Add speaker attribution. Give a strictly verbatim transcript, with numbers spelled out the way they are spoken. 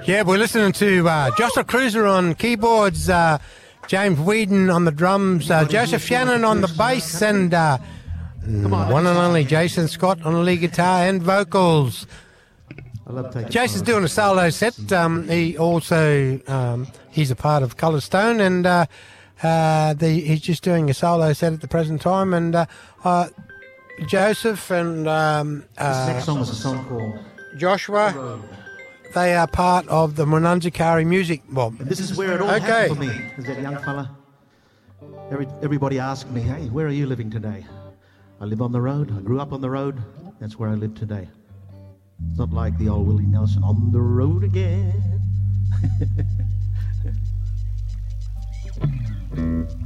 Speaker 1: Yeah, we're listening to uh, Joshua Cruiser on keyboards, uh, James Whedon on the drums, uh, Joseph Shannon on the bass, and uh, one and only Jason Scott on the lead guitar and vocals.
Speaker 2: I love taking
Speaker 1: Jason's doing a solo set. Um, he also um, he's a part of Colour Stone, and uh, uh, the, he's just doing a solo set at the present time. And uh, uh, Joseph and um, uh,
Speaker 2: This next song is a song called
Speaker 1: Joshua, they are part of the Mununzakari Music Mob.
Speaker 2: And this is where it all
Speaker 1: Okay.
Speaker 2: happened for me. As that young fella, every, everybody asked me, hey, where are you living today? I live on the road. I grew up on the road. That's where I live today. It's not like the old Willie Nelson, on the road again.